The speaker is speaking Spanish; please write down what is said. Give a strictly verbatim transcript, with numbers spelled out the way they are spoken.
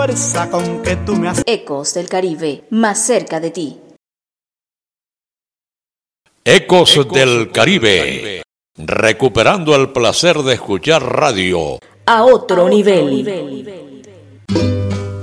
fuerza con que tú me has... Ecos del Caribe, más cerca de ti. Ecos, Ecos del Caribe. Caribe, recuperando el placer de escuchar radio a otro, a otro nivel. nivel.